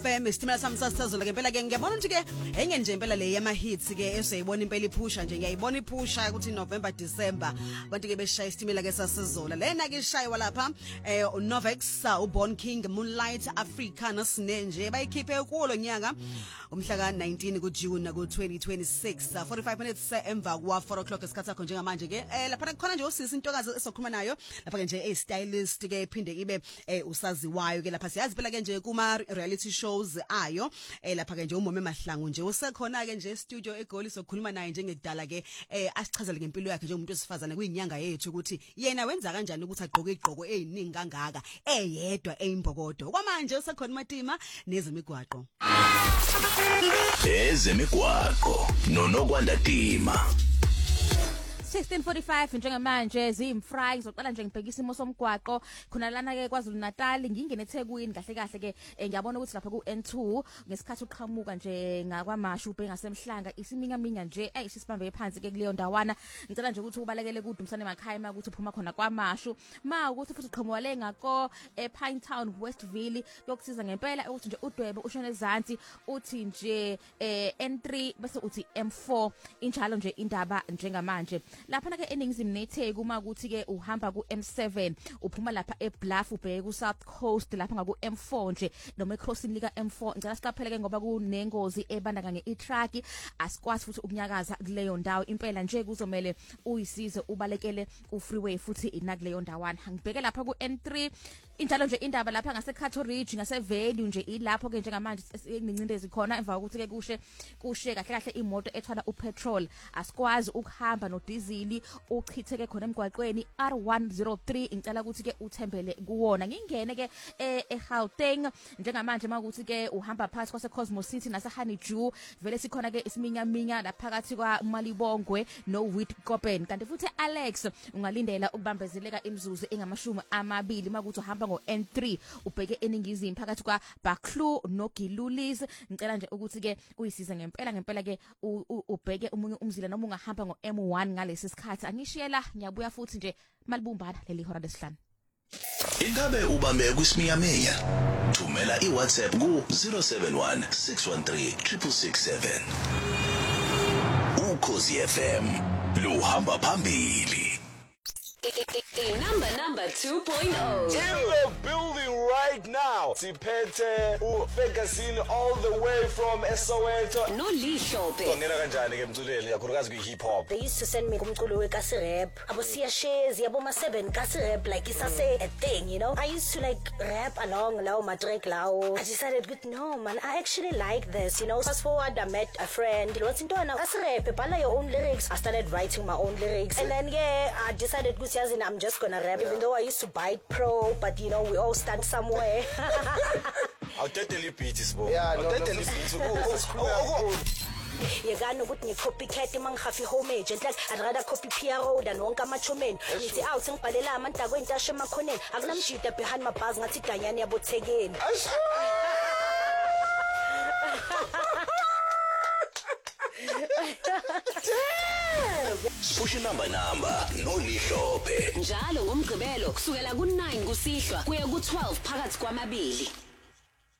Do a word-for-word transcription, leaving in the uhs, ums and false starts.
Fem isitimela sami sasizazula ke impela ke ngiyabona ukuthi ke enye nje impela le yama hits ke eseyibona impela iphusha nje ngiyayibona iphusha ukuthi November December abantu ke beshaya isitimela ke sasizazula lena ke ishaywa lapha eh Novex uBorn King Moonlight Africa nosine nje bayikhiphe kulo nyaka umhla ka nineteen ku June ku twenty twenty-six forty-five minutes emva kwa four o'clock esikhathi sakho njengamanje ke eh lapha khona nje usisi intokazi esokhuluma nayo lapha ke nje e stylist ke iphinde ibe eh usaziwayo ke lapha siyazi phela ke nje kuma reality shows ayo eh lapha ke nje uMome Mahlangu nje usekhona ke nje studio eGoli sokhuluma naye njengedala ke eh asichazele ngempilo yakhe njengomuntu osifazana kuyinyanga yethu ukuthi yena wenza kanjani ukuthi agqoke igqoko eziningi kangaka eyedwa eyimbokodo kwamanje usekhona Matima nezemigwaqo ezemigwaqo nonokwanda Tima sixteen forty-five njengamanje zimfry ngizoqala nje ngibheka isimo somgwaqo khona lana ke kwaZulu Natal ngingene eThekwini kahle kahle ke ngiyabona ukuthi lapha ku N two ngesikhathi uqhamuka nje ngakwaMashu ubhe ngasemhlanga isiminya minya nje ayisibambe phansi ke kuleyo ndawana ngicela nje ukuthi ubalekele kude umsane emakhaya ma ukuthi uphuma khona kwaMashu ma ukuthi futhi uqhamuka le ngako ePine Town Westville yokusiza ngempela ukuthi nje udwebe ushone ezansi uthi nje N three bese uthi M four injalo nje indaba njengamanje lapha ke eningizimu neTheku uma ukuthi ke uhamba ku M seven uphuma lapha eBluff ubheke ku South Coast lapha ngaku M four nje noma ecrossing lika M four ngicela siqaphele ke ngoba kunengozi ebanda kanye iTruck asikwazi futhi ukunyakaza kuleyo ndawo impela nje kuzomela uyisize ubalekele ku freeway futhi ina kuleyo ndawana ngibheke lapha ku N three injalo nje indaba lapha ngase Cato Ridge ngase Value nje ilapho ke njengamanje enincindezi khona emva kokuthi ke kushe kushe kahle kahle imoto ethwala upetrol asikwazi ukuhamba no diesel uchitheke khona emgwaqweni R one oh three ngicela ukuthi ke uthembele kuwona ngingene ke eGauteng njengamanje makuthi ke uhamba phansi kwase Cosmos City nase Honeydew vele sikhona ke isiminya minya laphakathi kwa Malibongwe no Witkoppen kanti futhi Alex ungalindela ukubambezeleka imizuzu engamashumi amabili makuthi uhamba ngo N three ubheke eningizimu phakathi kwa Baklu no Gilulis ngicela nje ukuthi ke uyisize ngempela ngempela ke ubheke umunye umzila noma ungahamba ngo M one ngalesi sikhathi angishiyela ngiyabuya futhi nje malibumbana leli hora lesihlanu ingabe ubambe kusiminyaminya thumela iWhatsApp ku zero seven one six one three six six seven Ukhozi F M luhamba phambili number number two point oh in the building right now siphethe uFerguson all the way from Soweto no Lihlope Ngena kanjani ke mculeli yakhulukazi ku hip hop they used to send me kumculo wekasi rap abo siya shares yabo ma seven kasi rap like it's a thing you know I used to like rap along lawo matrack lawo I decided good no man I actually like this you know fast forward I met a friend what's intona kasi rap bhala your own lyrics I started writing my own lyrics and then yeah I decided good and I'm just gonna rap even though I used to bite pro but you know we all stand somewhere I'll totally beat this boy yeah I'll totally beat yekani ukuthi ngicopycat mangihafi homage and like I'd rather copy P R O than wonke amachomen ngithi out ngibhalela amanta kwentashe emakhoneni akunamjida behind my bars ngathi danyani yabothekeni Push number number no Lihlope njalo ngomgqibelo kusukela ku nine kusihlwa kuya ku twelve phakathi kwamabili